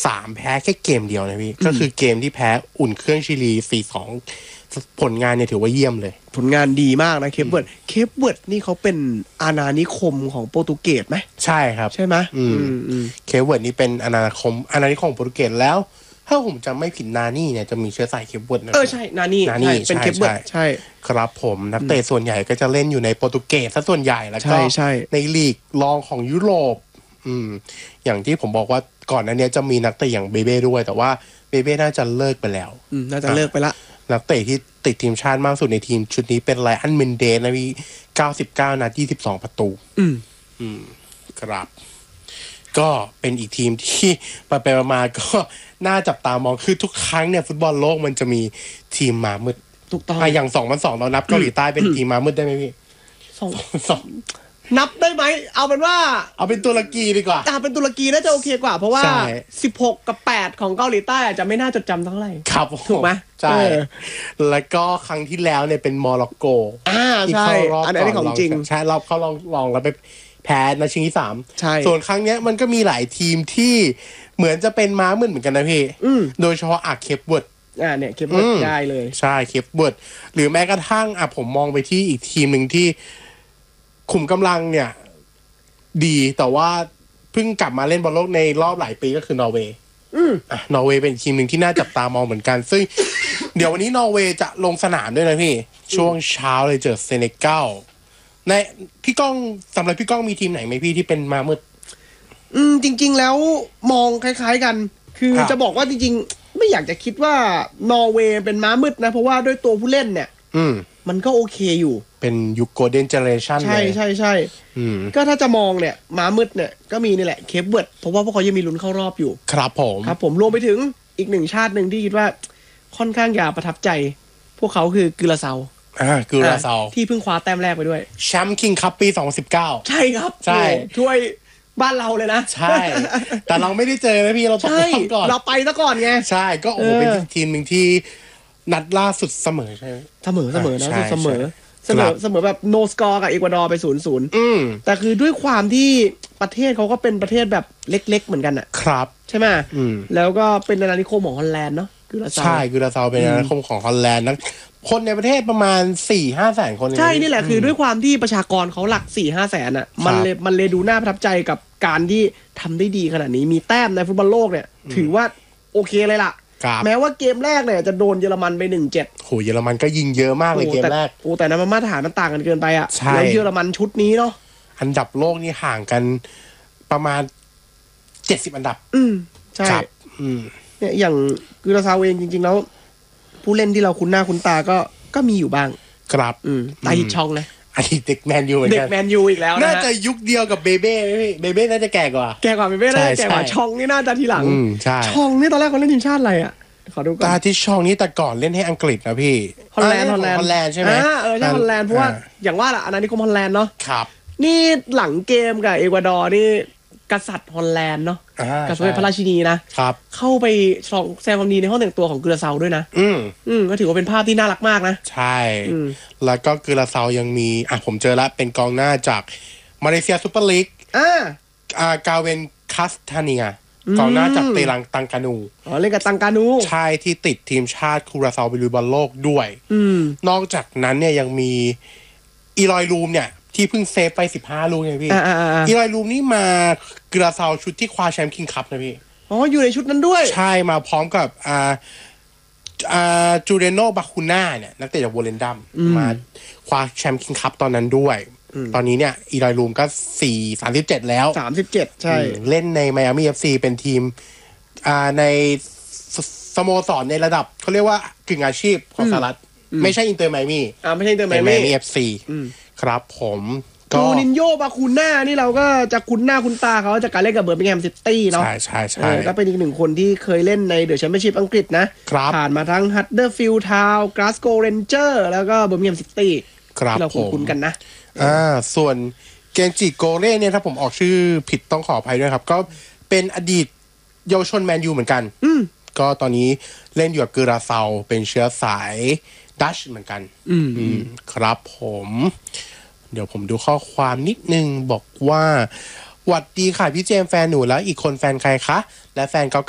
3แพ้แค่เกมเดียวนะพี่ก็คือเกมที่แพ้อุ่นเครื่องชิลี 4-2 ผลงานเนี่ยถือว่าเยี่ยมเลยผลงานดีมากนะเคปเวิร์ดนี่เขาเป็นอาณานิคมของโปรตุเกสไหมใช่ครับใช่ไหมเคปเวิร์ดนี่เป็นอาณานิคมของโปรตุเกสแล้วถ้าผมจำไม่ผิดนานี่เนี่ยจะมีเชื้อสายเคปเวิร์ดนะใช่นานี่เป็นเคปเวิร์ดใช่ครับผมนักเตะส่วนใหญ่ก็จะเล่นอยู่ในโปรตุเกสซะส่วนใหญ่แล้วก็ในลีกรองของยุโรปอย่างที่ผมบอกว่าก่อนหน้านี้จะมีนักเตะอย่างเบเบ้ด้วยแต่ว่าเบเบ้น่าจะเลิกไปแล้วน่าจะเลิกไปละนักเตะที่ติดทีมชาติมากสุดในทีมชุดนี้เป็นไลอันเมนเดสนะพี่99 นัด 22 ประตูครับก็เป็นอีกทีมที่ไปมาก็น่าจับตามองคือทุกครั้งเนี่ยฟุตบอลโลกมันจะมีทีมมามืดถูกต้องอย่าง2002เรานับเกาหลีใต้เป็นทีมมามืดได้ไหมพี่ 2นับได้ไหมเอาเป็นตุรกีดีกว่าเป็นตุรกีน่าจะโอเคกว่าเพราะว่า16 กับ 8ของเกาหลีใต้อาจจะไม่น่าจดจำเท่าไหร่ครับถูกไหมใช่แล้วก็ครั้งที่แล้วเนี่ยเป็นโมร็อกโกใช่อันนี้ของจริงใช่รอบเขาลองแล้วไปแพ้ในชิงที่3 ใช่ส่วนครั้งนี้มันก็มีหลายทีมที่เหมือนจะเป็นม้ามืดเหมือนกันนะพี่โดยเฉพาะเคปเวิร์ดเนี่ยเคปเวิร์ดได้เลยใช่เคปเวิร์ดหรือแม้กระทั่งผมมองไปที่อีกทีมหนึ่งที่ขุมกำลังเนี่ยดีแต่ว่าเพิ่งกลับมาเล่นบอลโลกในรอบหลายปีก็คือนอร์เวย์นอร์เวย์เป็นทีมหนึ่งที่น่าจับตามองเหมือนกันซึ่งเดี๋ยววันนี้นอร์เวย์จะลงสนามด้วยนะพี่ช่วงเช้าเลยเจอเซเนกัลในพี่ก้องสำหรับพี่ก้องมีทีมไหนไหมพี่ที่เป็นมามืดจริงๆแล้วมองคล้ายๆกันคือจะบอกว่าจริงๆไม่อยากจะคิดว่านอร์เวย์เป็นม้ามืดนะเพราะว่าด้วยตัวผู้เล่นเนี่ยมันก็โอเคอยู่เป็นยุคโกลเด้นเจเนอเรชั่นใช่ก็ถ้าจะมองเนี่ยม้ามืดเนี่ยก็มีนี่แหละเคปเวิร์ดเพราะว่าพวกเขายังมีลุ้นเข้ารอบอยู่ครับผมรวมไปถึงอีกหนึ่งชาติหนึ่งที่คิดว่าค่อนข้างอยากประทับใจพวกเขาคือกิราเซาที่เพิ่งคว้าแต้มแรกไปด้วยแชมป์คิงคัพปี2019 ใช่ครับใช่ช่วยบ้านเราเลยนะใช่แต่เราไม่ได้เจอนะพี่เราต้องก่อนเราไปซะก่อนไงใช่ก็เป็นทีมหนึ่งที่นัดล่าสุดเสมอใช่เสมอนะเสมอแบบโนสกอร์กับเอกวาดอร์ไป 0-0 แต่คือด้วยความที่ประเทศเขาก็เป็นประเทศแบบเล็กๆเหมือนกันอ่ะครับใช่ไหมแล้วก็เป็นอาณานิคมของฮอลแลนด์เนาะใช่กิราเซาเป็นอาณานิคมของฮอลแลนด์นะคนในประเทศประมาณ 4-5 แสนคนใช่นี่แหละคือด้วยความที่ประชากรเขาหลัก 4-5 แสนอ่ะมันเลยดูน่าประทับใจกับการที่ทำได้ดีขนาดนี้มีแต้มในฟุตบอลโลกเนี่ยถือว่าโอเคเลยล่ะแม้ว่าเกมแรกเนี่ยจะโดนเยอรมันไป 1-7 โหเยอรมันก็ยิงเยอะมากเลยเกมแรกแต่นั้นมาตรฐานมันต่างกันเกินไปอ่ะแล้วเยอรมันชุดนี้เนาะอันดับโลกนี่ห่างกันประมาณ70อันดับใช่เนี่ยอย่างกิราเซาเองจริงๆแล้วผู้เล่นที่เราคุ้นหน้าคุ้นตาก็มีอยู่บ้างครับไตช่องนะอันนี้เด็กแมนยูเหมือนกันเด็กแมนยูอีกแล้วนะน่าจะยุคเดียวกับเบเบ้ไหมพี่เบเบ้น่าจะแก่กว่าเบเบ้น่าจะแก่กว่าช่องนี่น่าจะทีหลังช่องนี่ตอนแรกเขาเล่นทีมชาติอะไรอ่ะขอดูก่อนตาที่ช่องนี้แต่ก่อนเล่นให้อังกฤษนะพี่ฮอลแลนด์ใช่ไหมใช่ฮอลแลนด์เพราะว่าอย่างว่าล่ะอาณานิคมฮอลแลนด์เนาะครับนี่หลังเกมกับเอกวาดอร์นี่กษัตริย์ฮอลแลนด์เนาะกับสมเด็จพระราชินีนะครับเข้าไปแสดงความดีในห้องแต่งตัวของกิราเซาด้วยนะก็ถือว่าเป็นภาพที่น่ารักมากนะใช่แล้วก็กิราเซายังมีผมเจอแล้วเป็นกองหน้าจากมาเลเซียซุปเปอร์ลีกกาเวนคัสทาเนียกองหน้าจากเตลังตังกานูเล่นกับตังกานูใช่ที่ติดทีมชาติกิราเซาไปลุยบอลโลกด้วยนอกจากนั้นเนี่ยยังมีอีลอยลูมเนี่ยที่เพิ่งเซฟไป15ลูกไงพี่อีลอยลูมนี่มากิราเซาชุดที่คว้าแชมป์คิงคัพนะพี่อยู่ในชุดนั้นด้วยใช่มาพร้อมกับจูเรโนบาคูน่าเนี่ยนักเตะจากโวเลนดัมมาคว้าแชมป์คิงคัพตอนนั้นด้วยตอนนี้เนี่ยอีลอยลูมก็37แล้ว 37ใช่เล่นในไมอามี่ FC เป็นทีมในสโมสรในระดับเขาเรียกว่ากึ่งอาชีพของสหรัฐไม่ใช่อินเตอร์ไมอามี่ไม่ใช่อินเตอร์ไมอามี่ FC ครับผมจูนินโญ่บาคูน่านี่เราก็จะคุ้นหน้าคุ้นตาเขาจากการเล่นกับเบอร์มิงแฮมซิตี้เนาะใช่ก็เป็นอีกหนึ่งคนที่เคยเล่นในเดอะแชมเปี้ยนชิพอังกฤษนะผ่านมาทั้งฮัดเดอร์ฟิลด์ทาวน์กลาสโกว์เรนเจอร์แล้วก็เบอร์มิงแฮมซิตี้ที่เราคุ้นกันนะส่วนเกนจิโกเร่เนี่ยถ้าผมออกชื่อผิดต้องขออภัยด้วยครับก็เป็นอดีตเยาวชนแมนยูเหมือนกันก็ตอนนี้เล่นอยู่กับกิราเซาเป็นเชื้อสายดัชเหมือนกันครับผมเดี๋ยวผมดูข้อความนิดนึงบอกว่าหวัดดีค่ะพี่เจมส์แฟนหนูแล้วอีกคนแฟนใครคะและแฟน